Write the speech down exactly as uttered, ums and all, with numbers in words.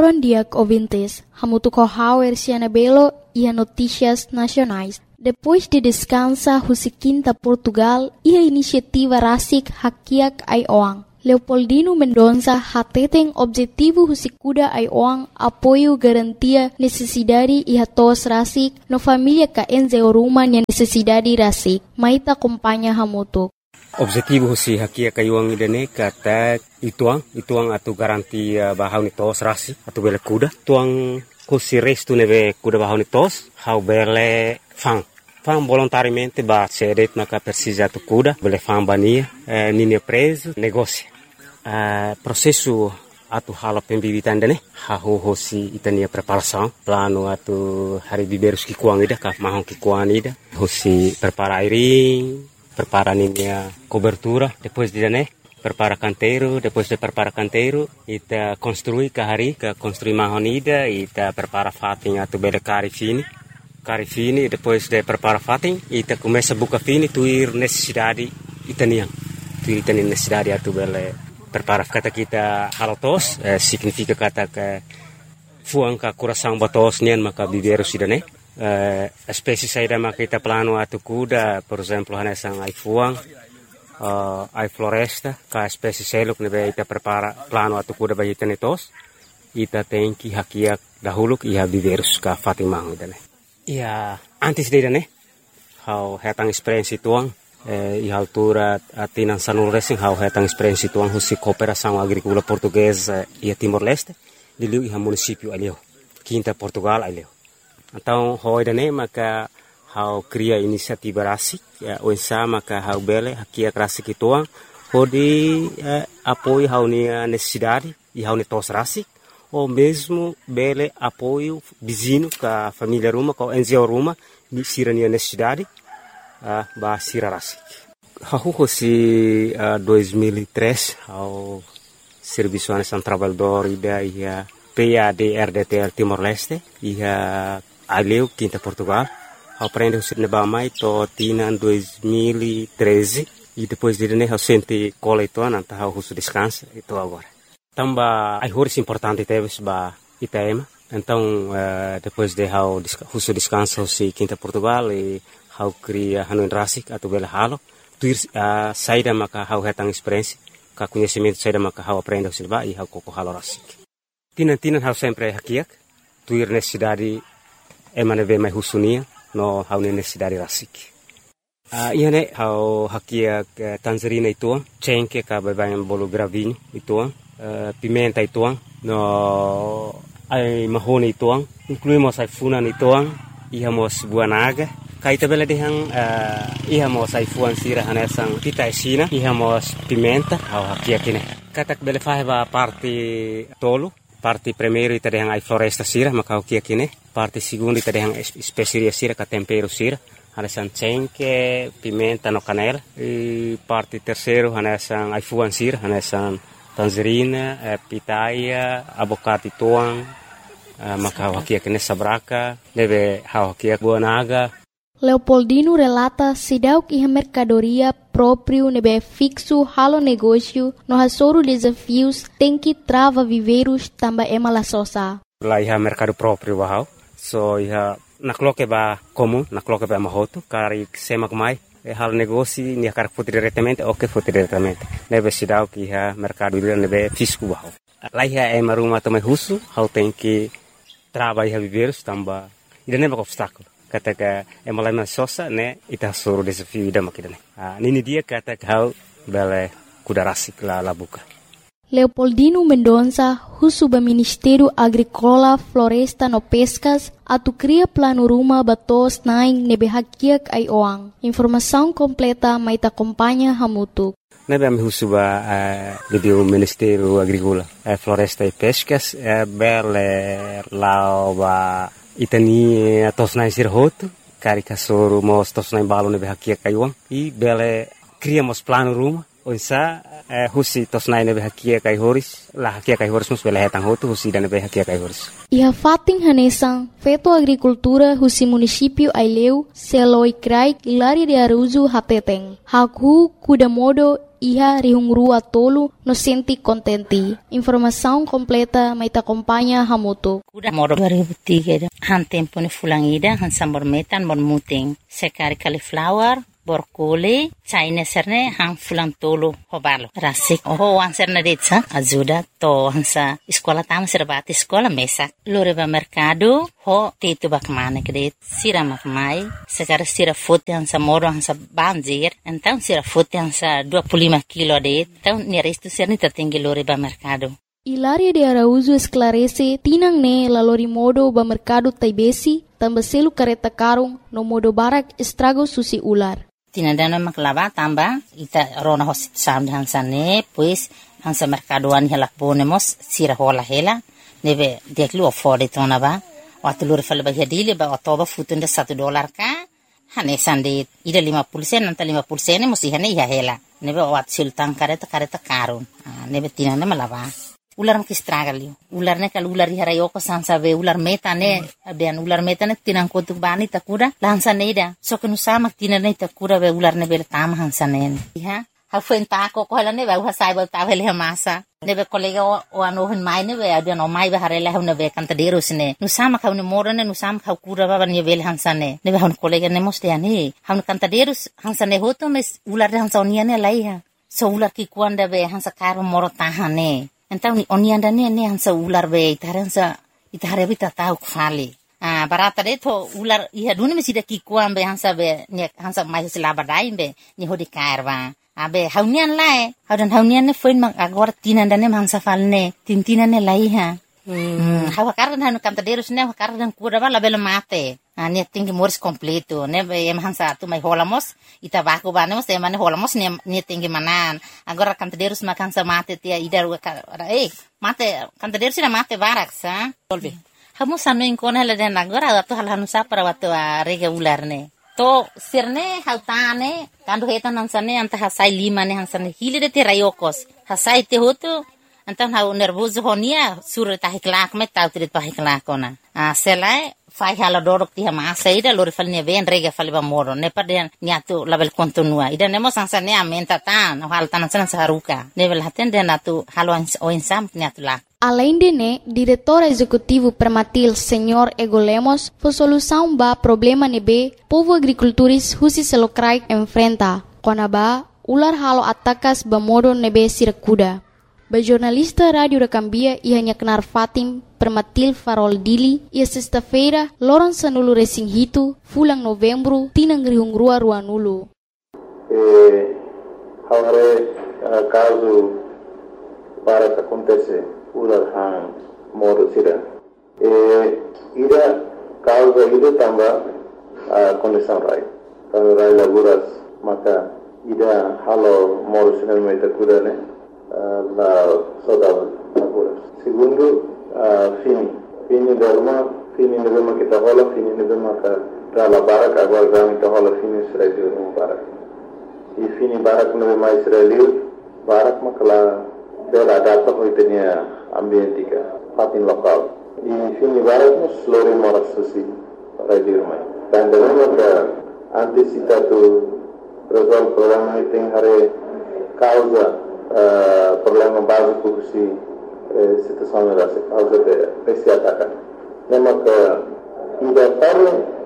Bom dia, ouvintes. Hamutu Kohau Erciana Belo e a Notícias Nacionais. Depois de descansa, Husiquinta Portugal e a iniciativa Rasik Hakiak Aioang. Leopoldino Mendonça hateten objetivo Husikuda Aioang apoio garantia necessidade e hatos Rasik no família ka enzeoruma nia necessidade Rasik. Maita acompanha Hamutu. Objetivo si hakia kayuang idane kata ituang ituang atu garanti bahau ni tos rasi atu bele kuda tuang kusi restu neve kuda bahau ni tos hau bele fang fang volontariamente ba cedet maka persija atu kuda bele fang bania eh, nini preso negócio eh, processo atu hala pembibitan dane hau hosi itania preparação plano atu hari biberus ki kuang ida ka mahong ki kuang ida hosi prepara airing prepara a cobertura, depois de né, prepara canteiro, depois de prepara canteiro, ita construi kahari, ka construi mahonida, ita prepara fatin atu bele cari fini, cari fini, depois de prepara fatin, ita começa buka fini, tuir necessidade itanian, tuir itanian necessidade atu bele prepara kata kita halotos, eh, significa kata ke fuang ka coração batos nian maka biberu sidane. Uh, espécie saída makita plano atu kuda, por exemplo, hanesang ai fuang, uh, ai floresta, ka espécie seluk nebe ita prepara plano atu kuda bagi tenetos, ita tem que hakiak dahulu iha biverus ka fatimang idane. Ia antes de ne, hau hetang experiência tuang, eh, iha altura atinan sanul racing hau hetang experiência tuang husi cooperação agrícola portuguesa ia Timor-Leste, diliu iha município alio, Quinta Portugal alio. Então, hoi dane maka hau cria inisiativa rasik, ya, onsa maka hau bele hakia rasik ituang, hodi eh, apoio hau nia necessidade e hau tos rasik, ou mesmo bele apoio vizinho ka família ruma, ka N G O ruma, ni sira nia necessidade, uh, ba sira rasik. Hau hosi uh, dois mil e três, hau Serviço Nacional Trabalhador ida ia P A D R D T L Timor-Leste, ia Aleu, Quinta Portugal, aprende o cinema mais to tina dois mil e treze e depois de né o sente cola itu nanta o russo descansa itu agora. Tamba ai horas importante teve ba Itaema. Então uh, depois de o russo descansa o si Quinta Portugal e hau cria hanu rasik atau bela halo, tuir uh, saída maka hau hetang experiência, ka conhecimento saída maka hau aprende o cinema e hau koko halo rasik. Tina tina hau sempre hakiak, tuir necessidade emane ve mai husunia no hau necessidade rasik. Uh, ia ne hau hakia uh, tangerina ituang, cengke ka babayan bolo gravinho ituang, uh, pimenta ituang, no ai mahone ituang, incluímos ai funan ituang, ihamos buanaga, kaita bela dehang uh, ihamos ai fuan sira hanesang pita esina, ihamos pimenta hau hakia kine. Katak bele faheba parte tolo, parte primeiro ita dehang ai floresta sira maka hau kia kine. Parte segundo ita dehang especiaria sira ka tempero sira, hanesan cengke, pimenta no canela. E parte terceiro hanesan ai fuan sira, hanesan tangerina, eh, pitaia, abocate tuang, eh, maka hau hakia kine sabraka, deve hau hakia buanaga. Leopoldino relata sidauk iha mercadoria próprio nebe fixo halo negócio no hasoro desafios tem que trava viveiros tamba ema la sosa. Lá iha mercado próprio bahau, so iha nakloke ba comum, nakloke ba mahoto, kari semak mai, e halo negócio nia kar foto diretamente, ok foto diretamente. Nebe sidauk iha mercado nebe fisco bahau. Lá iha ema rumah tomai husu, hau tem que trava iha viveiros tamba, ida neba obstáculo. Kata ka emalama sosa ne ita suru desafio ida makidane. Ah nini dia kata kau bele kuda rasik la la buka. Leopoldino Mendonça, husuba Ministério Agrícola, Floresta no Pescas, atu cria plano ruma batos naing nebe hakiak Aioang. Informação completa maita acompanha Hamutu. Nebe am husuba uh, do Ministério Agrícola, uh, Floresta e Pescas, uh, bele lao ba itani tosnai sirhoto, kari kasoro mos tosnai balo nebe hakia kaiuang, i bele criamos plano ruma, onsa eh, husi tosnai nebe hakia kai horis, la hakia kai horis mus bele hetang hoto, husi dan nebe hakia kai horis. Iha fating hanesang, feto agricultura husi município Aileu, Seloi Krai, Ilari de Aruzu Hateteng, Haku Kudamodo, iha rihungrua tolu no senti kontenti. Informação completa mai ta acompanha hamutu. Udah modo dua ribu tiga han tempo ni fulangida han sambor metan mon muting. Sekari cauliflower borkole China serne hang fulang tolo hobalo rasik oh ang serne detsa ajuda to hansa sekolah tama serbati sekolah mesak lore ba mercado ho tetu bak mane kret sira mak mai sekarang sira fote hansa moro hansa banjir então sira fote hansa dua puluh lima kilo det então ni resto serne tatinggi lore ba mercado. Hilaria de Araújo esclarece tinang ne lalori modo ba mercado taibesi tambah selu kareta karung no modo barak estrago susi ular. Tinadana maklava tamba ita rona hosit sam hansa ne pues hansa mercadoan helak bonemos sira hola hela nebe deklu ofode tona ba watulur fal ba hedile ba otoba futunda satu dolar ka hane sande ida lima puluh sen nanta lima puluh sen musi hane ya hela nebe wat sultan kareta kareta karun nebe tinana malava ular makistragali ular ne kal ular hara yoko sansa be ular meta ne ben ular meta ne tinang kotuk bani takura lansa neida so kenu sama tinane takura be ular ne bel tam hansa ne ha ha fenta ko ko hala ne ba ha sai ba ta vele masa ne be kolega o ano hen mai ne be adan o mai be harela ne be kanta derus ne nu sama ka ne morane nu sama ka kura ba ne bel hansa ne ne be han kolega ne moste ani han kanta derus hansa ne hoto mes ular hansa oniane lai ha so ular ki kuanda be hansa karo moro tahane. Então ni onianda ne ne hansa ular be itaransa itare bita tau khali ah barata de to ular iha duni mesida ki kuam be hansa be ne hansa mai sila badai be ni hodi kairwa abe haunian lai haudan haunian ne foin mak agor tinanda ne hansa falne tintina ne lai ha hmm hawa kardan hanu kanta derus ne kardan kura bala bela mate ne tingi mors completo ne em hansa tu mai holamos ita baku banemos e mane holamos ne ne tingi manan agora cantaderos ma kansa mate tia idar eh mate cantaderos na mate barak sa tolbe hamu sanu inkona le den agora tu hal hanu sa para watu rega ular ne to sirne hautane kandu hetan hansane anta hasai lima ne hansane hile de te rayokos hasai te hotu antan hau nervoso honia sur ta hiklak me tau trit pa hiklakona a selai fai hala dorok ti hama saida lori falne ven rega faliba moro ne paden niatu label kontinua ida nemo sansa ne amenta tan hal tan san saruka level haten de natu halo o insam niatu la. Além de né, diretor executivo Permatil, senhor Ego Lemos, foi solução ba problema nebe povo agricultores husi selokrai enfrenta. Konaba ular halo atakas ba modo nebe sirakuda. Ba jornalista Rádio Recambia ia kenar Fatim Permatil Farol Dili ia sexta-feira loron sanulu resing hitu fulang novembro tinang rihung rua rua nulu. Eh, agora caso para que acontece ular hang moro sira. Eh, ida causa ida tamba condição rai. Kalau rai laguras maka ida halo moro sira meta kudane. La saudade laguras. Segundo, uh, fini. Fini derma, fini nebema kita hola, fini nebema ka rala barak agora gami kita hola fini Israel no barak. E fini barak nebema Israel barak makala bela data ko itenia ambientika fatin lokal. E fini barak no slore moras susi radio mai. Dan derma ka antisipatu resolve problema iting hare causa Uh, problema básico que se eh, situação era causa de esse ataque. Lembra que ainda para